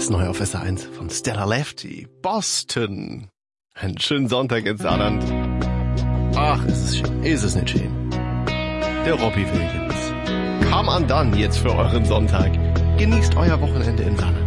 Jetzt neu auf SR1 von Stella Lefty. Boston. Einen schönen Sonntag ins Saarland. Ach, ist es schön. Ist es nicht schön. Der Robbie Williams. Come undone jetzt für euren Sonntag. Genießt euer Wochenende im Saarland.